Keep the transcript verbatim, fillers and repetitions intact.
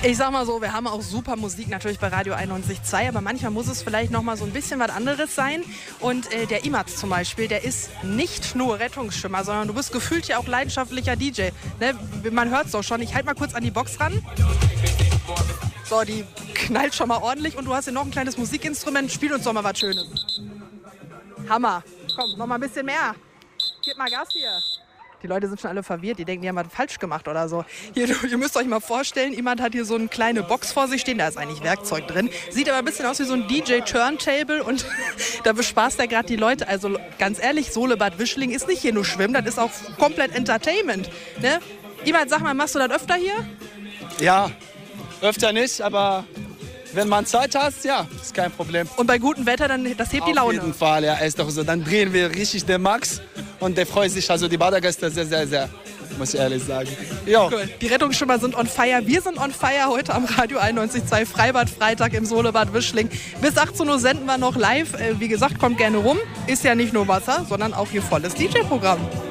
Ich sag mal so, wir haben auch super Musik natürlich bei Radio einundneunzig Komma zwei, aber manchmal muss es vielleicht noch mal so ein bisschen was anderes sein. Und äh, der Imatz zum Beispiel, der ist nicht nur Rettungsschwimmer, sondern du bist gefühlt ja auch leidenschaftlicher D J. Ne? Man hört es doch schon. Ich halte mal kurz an die Box ran. So, die knallt schon mal ordentlich und du hast hier noch ein kleines Musikinstrument. Spiel uns doch mal was Schönes. Hammer. Komm, noch mal ein bisschen mehr. Gib mal Gas hier. Die Leute sind schon alle verwirrt, die denken, die haben was falsch gemacht oder so. Hier, ihr müsst euch mal vorstellen, jemand hat hier so eine kleine Box vor sich stehen, da ist eigentlich Werkzeug drin. Sieht aber ein bisschen aus wie so ein D J-Turntable und da bespaßt er gerade die Leute. Also ganz ehrlich, Solebad Wischling ist nicht hier nur Schwimmen, das ist auch komplett Entertainment. Ne? Jemand, sag mal, machst du das öfter hier? Ja, öfter nicht, aber wenn man Zeit hat, ja, ist kein Problem. Und bei gutem Wetter, dann das hebt die Laune? Auf jeden Fall, ja, ist doch so. Dann drehen wir richtig den Max und der freut sich, also die Badegäste sehr, sehr, sehr, muss ich ehrlich sagen. Jo. Cool. Die Rettungsschwimmer sind on fire, wir sind on fire heute am Radio einundneunzig Komma zwei Freibad Freitag im Solebad Wischling. Bis achtzehn Uhr senden wir noch live. Wie gesagt, kommt gerne rum. Ist ja nicht nur Wasser, sondern auch hier volles D J-Programm.